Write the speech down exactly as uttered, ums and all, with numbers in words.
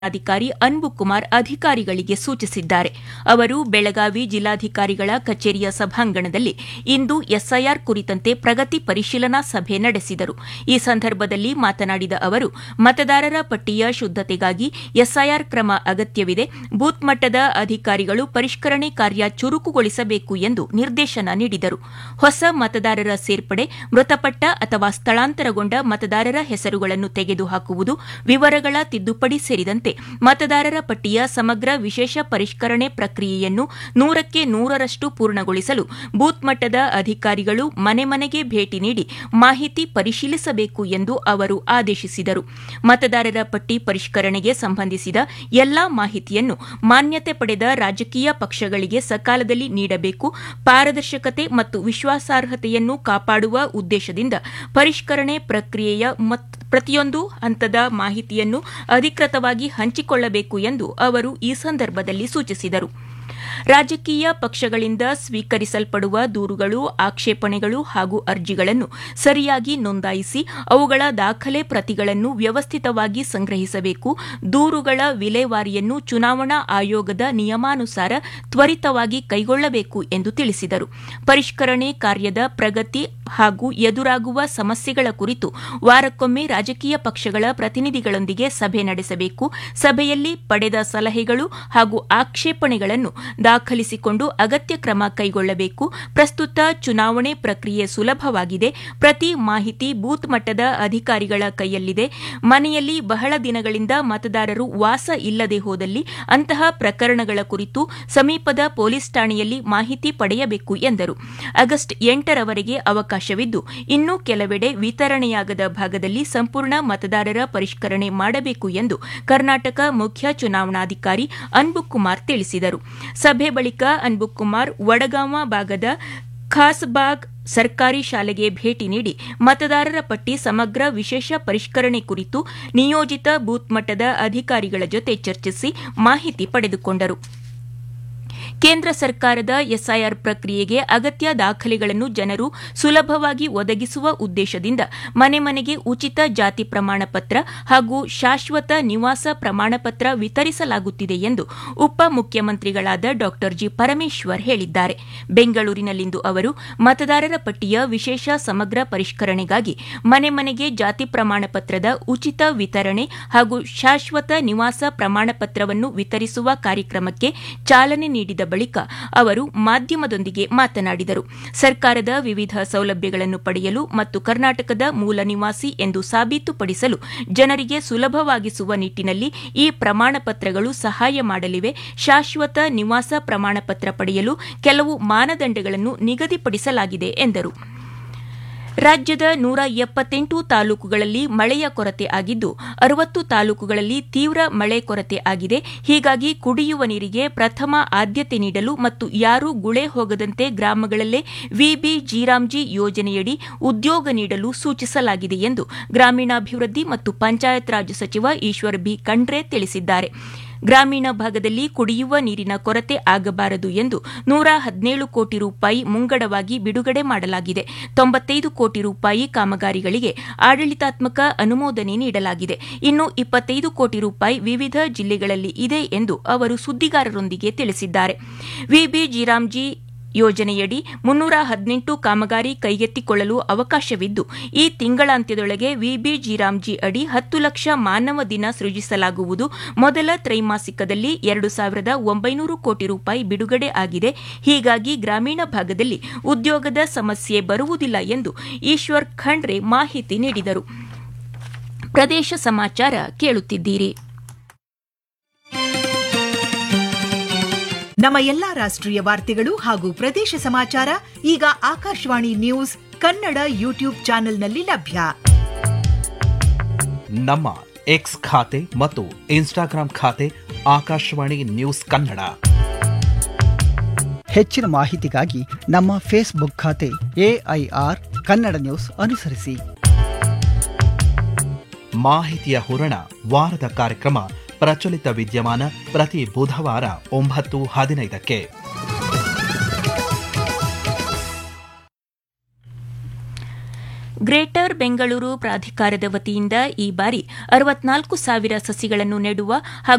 ಅಧಿಕಾರಿ ಅನ್ಬು ಕುಮಾರ್ ಅಧಿಕಾರಿಗಳಿಗೆ ಸೂಚಿಸಿದ್ದಾರೆ. ಅವರು ಬೆಳಗಾವಿ ಜಿಲ್ಲಾಧಿಕಾರಿಗಳ ಕಚೇರಿಯ ಸಭಾಂಗಣದಲ್ಲಿ ಇಂದು ಎಸ್ಐಆರ್ ಕುರಿತಂತೆ ಪ್ರಗತಿ ಪರಿಶೀಲನಾ ಸಭೆ ನಡೆಸಿದರು. ಈ ಸಂದರ್ಭದಲ್ಲಿ ಮಾತನಾಡಿದ ಅವರು, ಮತದಾರರ ಪಟ್ಟಿಯ ಶುದ್ದತೆಗಾಗಿ ಎಸ್ಐಆರ್ ಕ್ರಮ ಅಗತ್ಯವಿದೆ. ಬೂತ್ ಮಟ್ಟದ ಅಧಿಕಾರಿಗಳು ಪರಿಷ್ಕರಣೆ ಕಾರ್ಯ ಚುರುಕುಗೊಳಿಸಬೇಕು ಎಂದು ನಿರ್ದೇಶನ ನೀಡಿದರು. ಹೊಸ ಮತದಾರರ ಸೇರ್ಪಡೆ, ಮೃತಪಟ್ಟ ಅಥವಾ ಸ್ಥಳಾಂತರಗೊಂಡ ಮತದಾರರ ಹೆಸರುಗಳನ್ನು ತೆಗೆದುಹಾಕುವುದು, ವಿವರಗಳ ತಿದ್ದುಪಡಿ ಸೇರಿದಂತೆ ಮತದಾರರ ಪಟ್ಟಿಯ ಸಮಗ್ರ ವಿಶೇಷ ಪರಿಷ್ಕರಣೆ ಪ್ರಕ್ರಿಯೆಯನ್ನು ನೂರಕ್ಕೆ ನೂರರಷ್ಟು ಪೂರ್ಣಗೊಳಿಸಲು ಬೂತ್ ಮಟ್ಟದ ಅಧಿಕಾರಿಗಳು ಮನೆ ಮನೆಗೆ ಭೇಟಿ ನೀಡಿ ಮಾಹಿತಿ ಪರಿಶೀಲಿಸಬೇಕು ಎಂದು ಅವರು ಆದೇಶಿಸಿದರು. ಮತದಾರರ ಪಟ್ಟಿ ಪರಿಷ್ಕರಣೆಗೆ ಸಂಬಂಧಿಸಿದ ಎಲ್ಲಾ ಮಾಹಿತಿಯನ್ನು ಮಾನ್ಯತೆ ಪಡೆದ ರಾಜಕೀಯ ಪಕ್ಷಗಳಿಗೆ ಸಕಾಲದಲ್ಲಿ ನೀಡಬೇಕು. ಪಾರದರ್ಶಕತೆ ಮತ್ತು ವಿಶ್ವಾಸಾರ್ಹತೆಯನ್ನು ಕಾಪಾಡುವ ಉದ್ದೇಶದಿಂದ ಪರಿಷ್ಕರಣೆ ಪ್ರಕ್ರಿಯೆಯ ಪ್ರತಿಯೊಂದು ಹಂತದ ಮಾಹಿತಿಯನ್ನು ಅಧಿಕೃತವಾಗಿ ಹಂಚಿಕೊಳ್ಳಬೇಕು ಎಂದು ಅವರು ಈ ಸಂದರ್ಭದಲ್ಲಿ ಸೂಚಿಸಿದರು. ರಾಜಕೀಯ ಪಕ್ಷಗಳಿಂದ ಸ್ವೀಕರಿಸಲ್ಪಡುವ ದೂರುಗಳು, ಆಕ್ಷೇಪಣೆಗಳು ಹಾಗೂ ಅರ್ಜಿಗಳನ್ನು ಸರಿಯಾಗಿ ನೋಂದಾಯಿಸಿ ಅವುಗಳ ದಾಖಲೆ ಪ್ರತಿಗಳನ್ನು ವ್ಯವಸ್ಥಿತವಾಗಿ ಸಂಗ್ರಹಿಸಬೇಕು. ದೂರುಗಳ ವಿಲೇವಾರಿಯನ್ನು ಚುನಾವಣಾ ಆಯೋಗದ ನಿಯಮಾನುಸಾರ ತ್ವರಿತವಾಗಿ ಕೈಗೊಳ್ಳಬೇಕು ಎಂದು ತಿಳಿಸಿದರು. ಪರಿಷ್ಕರಣೆ ಕಾರ್ಯದ ಪ್ರಗತಿ ಹಾಗೂ ಎದುರಾಗುವ ಸಮಸ್ಯೆಗಳ ಕುರಿತು ವಾರಕ್ಕೊಮ್ಮೆ ರಾಜಕೀಯ ಪಕ್ಷಗಳ ಪ್ರತಿನಿಧಿಗಳೊಂದಿಗೆ ಸಭೆ ನಡೆಸಬೇಕು. ಸಭೆಯಲ್ಲಿ ಪಡೆದ ಸಲಹೆಗಳು ಹಾಗೂ ಆಕ್ಷೇಪಣೆಗಳನ್ನು ದಾಖಲಿಸಿಕೊಂಡು ಅಗತ್ಯ ಕ್ರಮ ಕೈಗೊಳ್ಳಬೇಕು. ಪ್ರಸ್ತುತ ಚುನಾವಣೆ ಪ್ರಕ್ರಿಯೆ ಸುಲಭವಾಗಿದೆ. ಪ್ರತಿ ಮಾಹಿತಿ ಬೂತ್ ಮಟ್ಟದ ಅಧಿಕಾರಿಗಳ ಕೈಯಲ್ಲಿದೆ. ಮನೆಯಲ್ಲಿ ಬಹಳ ದಿನಗಳಿಂದ ಮತದಾರರು ವಾಸ ಇಲ್ಲದೆ ಹೋದಲ್ಲಿ ಅಂತಹ ಪ್ರಕರಣಗಳ ಕುರಿತು ಸಮೀಪದ ಪೊಲೀಸ್ ಠಾಣೆಯಲ್ಲಿ ಮಾಹಿತಿ ಪಡೆಯಬೇಕು ಎಂದರು. ಆಗಸ್ಟ್ ಎಂಟರವರೆಗೆ ಅವಕಾಶವಿದ್ದು, ಇನ್ನೂ ಕೆಲವೆಡೆ ವಿತರಣೆಯಾಗದ ಭಾಗದಲ್ಲಿ ಸಂಪೂರ್ಣ ಮತದಾರರ ಪರಿಷ್ಕರಣೆ ಮಾಡಬೇಕು ಎಂದು ಕರ್ನಾಟಕ ಮುಖ್ಯ ಚುನಾವಣಾಧಿಕಾರಿ ಅನ್ಬು ಕುಮಾರ್ ತಿಳಿಸಿದರು. ಸಭೆ ಬಳಿಕ ಅನ್ಬು ಕುಮಾರ್ ವಡಗಾಂವ ಭಾಗದ ಖಾಸ್ಬಾಗ್ ಸರ್ಕಾರಿ ಶಾಲೆಗೆ ಭೇಟಿ ನೀಡಿ ಮತದಾರರ ಪಟ್ಟಿ ಸಮಗ್ರ ವಿಶೇಷ ಪರಿಷ್ಕರಣೆ ಕುರಿತು ನಿಯೋಜಿತ ಬೂತ್ ಮಟ್ಟದ ಅಧಿಕಾರಿಗಳ ಜೊತೆ ಚರ್ಚಿಸಿ ಮಾಹಿತಿ ಪಡೆದುಕೊಂಡರು. ಕೇಂದ್ರ ಸರ್ಕಾರದ ಎಸ್ಐಆರ್ ಪ್ರಕ್ರಿಯೆಗೆ ಅಗತ್ಯ ದಾಖಲೆಗಳನ್ನು ಜನರು ಸುಲಭವಾಗಿ ಒದಗಿಸುವ ಉದ್ದೇಶದಿಂದ ಮನೆ ಮನೆಗೆ ಉಚಿತ ಜಾತಿ ಪ್ರಮಾಣ ಪತ್ರ ಹಾಗೂ ಶಾಶ್ವತ ನಿವಾಸ ಪ್ರಮಾಣ ಪತ್ರ ವಿತರಿಸಲಾಗುತ್ತಿದೆ ಎಂದು ಉಪಮುಖ್ಯಮಂತ್ರಿಗಳಾದ ಡಾ ಜಿ ಪರಮೇಶ್ವರ್ ಹೇಳಿದ್ದಾರೆ. ಬೆಂಗಳೂರಿನಲ್ಲಿಂದು ಅವರು ಮತದಾರರ ಪಟ್ಟಿಯ ವಿಶೇಷ ಸಮಗ್ರ ಪರಿಷ್ಕರಣೆಗಾಗಿ ಮನೆ ಮನೆಗೆ ಜಾತಿ ಪ್ರಮಾಣ ಪತ್ರದ ಉಚಿತ ವಿತರಣೆ ಹಾಗೂ ಶಾಶ್ವತ ನಿವಾಸ ಪ್ರಮಾಣ ಪತ್ರವನ್ನು ವಿತರಿಸುವ ಕಾರ್ಯಕ್ರಮಕ್ಕೆ ಚಾಲನೆ ನೀಡಿದ ಬಳಿಕ ಅವರು ಮಾಧ್ಯಮದೊಂದಿಗೆ ಮಾತನಾಡಿದರು. ಸರ್ಕಾರದ ವಿವಿಧ ಸೌಲಭ್ಯಗಳನ್ನು ಪಡೆಯಲು ಮತ್ತು ಕರ್ನಾಟಕದ ಮೂಲ ನಿವಾಸಿ ಎಂದು ಸಾಬೀತುಪಡಿಸಲು ಜನರಿಗೆ ಸುಲಭವಾಗಿಸುವ ನಿಟ್ಟಿನಲ್ಲಿ ಈ ಪ್ರಮಾಣ ಪತ್ರಗಳು ಸಹಾಯ ಮಾಡಲಿವೆ. ಶಾಶ್ವತ ನಿವಾಸ ಪ್ರಮಾಣ ಪತ್ರ ಪಡೆಯಲು ಕೆಲವು ಮಾನದಂಡಗಳನ್ನು ನಿಗದಿಪಡಿಸಲಾಗಿದೆ ಎಂದರು. ರಾಜ್ಯದ ನೂರ ಎಪ್ಪತ್ತೆಂಟು ತಾಲೂಕುಗಳಲ್ಲಿ ಮಳೆಯ ಕೊರತೆ ಆಗಿದ್ದು, ಅರವತ್ತು ತಾಲೂಕುಗಳಲ್ಲಿ ತೀವ್ರ ಮಳೆ ಕೊರತೆ ಆಗಿದೆ. ಹೀಗಾಗಿ ಕುಡಿಯುವ ನೀರಿಗೆ ಪ್ರಥಮ ಆದ್ಯತೆ ನೀಡಲು ಮತ್ತು ಯಾರೂ ಗುಳೆ ಹೋಗದಂತೆ ಗ್ರಾಮಗಳಲ್ಲೇ ವಿಬಿ ಜೀರಾಮ್ಜಿ ಯೋಜನೆಯಡಿ ಉದ್ಯೋಗ ನೀಡಲು ಸೂಚಿಸಲಾಗಿದೆ ಎಂದು ಗ್ರಾಮೀಣಾಭಿವೃದ್ಧಿ ಮತ್ತು ಪಂಚಾಯತ್ ರಾಜ್ ಸಚಿವ ಈಶ್ವರ್ ಬಿ ಖಂಡ್ರೆ ತಿಳಿಸಿದ್ದಾರೆ. ಗ್ರಾಮೀಣ ಭಾಗದಲ್ಲಿ ಕುಡಿಯುವ ನೀರಿನ ಕೊರತೆ ಆಗಬಾರದು ಎಂದು ನೂರ ಹದಿನೇಳು ಕೋಟಿ ರೂಪಾಯಿ ಮುಂಗಡವಾಗಿ ಬಿಡುಗಡೆ ಮಾಡಲಾಗಿದೆ. ತೊಂಬತ್ತೈದು ಕೋಟಿ ರೂಪಾಯಿ ಕಾಮಗಾರಿಗಳಿಗೆ ಆಡಳಿತಾತ್ಮಕ ಅನುಮೋದನೆ ನೀಡಲಾಗಿದೆ. ಇನ್ನು ಇಪ್ಪತ್ತೈದು ಕೋಟಿ ರೂಪಾಯಿ ವಿವಿಧ ಜಿಲ್ಲೆಗಳಲ್ಲಿ ಇದೆ ಎಂದು ಅವರು ಸುದ್ದಿಗಾರರೊಂದಿಗೆ ತಿಳಿಸಿದ್ದಾರೆ. ವಿಬಿ ಜೀರಾಮ್ಜಿ ಯೋಜನೆಯಡಿ ಮುನ್ನೂರ ಹದಿನೆಂಟು ಕಾಮಗಾರಿ ಕೈಗೆತ್ತಿಕೊಳ್ಳಲು ಅವಕಾಶವಿದ್ದು, ಈ ತಿಂಗಳಾಂತ್ಯದೊಳಗೆ ವಿಬಿ ಜೀರಾಮ್ಜಿ ಅಡಿ ಹತ್ತು ಲಕ್ಷ ಮಾನವ ದಿನ ಸೃಜಿಸಲಾಗುವುದು. ಮೊದಲ ತ್ರೈಮಾಸಿಕದಲ್ಲಿ ಎರಡು ಸಾವಿರದ ಒಂಬೈನೂರು ಕೋಟಿ ರೂಪಾಯಿ ಬಿಡುಗಡೆ ಆಗಿದೆ. ಹೀಗಾಗಿ ಗ್ರಾಮೀಣ ಭಾಗದಲ್ಲಿ ಉದ್ಯೋಗದ ಸಮಸ್ಯೆ ಬರುವುದಿಲ್ಲ ಎಂದು ಈಶ್ವರ್ ಖಂಡ್ರೆ ಮಾಹಿತಿ ನೀಡಿದರು. ಪ್ರದೇಶ ಸಮಾಚಾರ ಕೇಳುತ್ತಿದ್ದೀರಿ. ನಮ್ಮ ಎಲ್ಲಾ ರಾಷ್ಟ್ರೀಯ ವಾರ್ತೆಗಳು ಹಾಗೂ ಪ್ರದೇಶ ಸಮಾಚಾರ ಈಗ ಆಕಾಶವಾಣಿ ನ್ಯೂಸ್ ಕನ್ನಡ ಯೂಟ್ಯೂಬ್ ಚಾನೆಲ್ನಲ್ಲಿ ಲಭ್ಯ. ನಮ್ಮ ಎಕ್ಸ್ ಖಾತೆ ಮತ್ತು ಇನ್ಸ್ಟಾಗ್ರಾಂ ಖಾತೆ ಆಕಾಶವಾಣಿ ನ್ಯೂಸ್ ಕನ್ನಡ. ಹೆಚ್ಚಿನ ಮಾಹಿತಿಗಾಗಿ ನಮ್ಮ ಫೇಸ್ಬುಕ್ ಖಾತೆ ಎಐಆರ್ ಕನ್ನಡ ನ್ಯೂಸ್ ಅನುಸರಿಸಿ. ಮಾಹಿತಿಯ ಹೂರಣ ವಾರದ ಕಾರ್ಯಕ್ರಮ ಪ್ರಚಲಿತ ವಿದ್ಯಮಾನ ಪ್ರತಿ ಬುಧವಾರ ಒಂಬತ್ತು ಹದಿನೈದಕ್ಕೆ. ಗ್ರೇಟರ್ ಬೆಂಗಳೂರು ಪ್ರಾಧಿಕಾರದ ವತಿಯಿಂದ ಈ ಬಾರಿ ಅರವತ್ನಾಲ್ಕು ಸಾವಿರ ಸಸಿಗಳನ್ನು ನೆಡುವ ಹಾಗೂ